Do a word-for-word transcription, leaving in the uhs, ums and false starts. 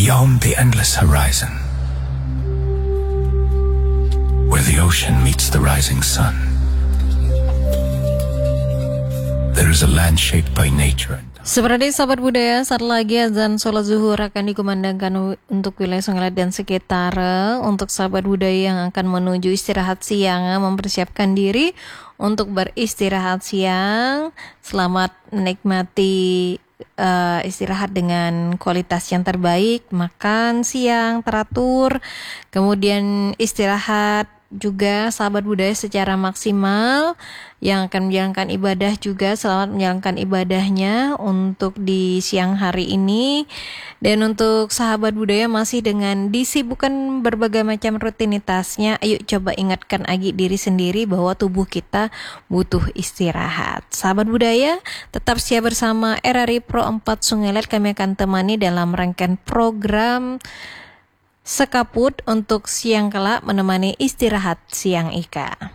beyond the endless horizon, where the ocean meets the rising sun, there is a land shaped by nature. Seperti sahabat budaya, saat lagi azan sholat zuhur akan dikumandangkan untuk wilayah Songalat dan sekitar. Untuk sahabat budaya yang akan menuju istirahat siang, mempersiapkan diri untuk beristirahat siang. Selamat menikmati uh, istirahat dengan kualitas yang terbaik, makan siang teratur, kemudian istirahat juga sahabat budaya secara maksimal. Yang akan menjalankan ibadah juga selamat menjalankan ibadahnya untuk di siang hari ini. Dan untuk sahabat budaya masih dengan disibukkan berbagai macam rutinitasnya, ayo coba ingatkan lagi diri sendiri bahwa tubuh kita butuh istirahat. Sahabat budaya, tetap setia bersama R R I Pro empat Songalat. Kami akan temani dalam rangkaian program Sekaput untuk siang kelak menemani istirahat siang Ika.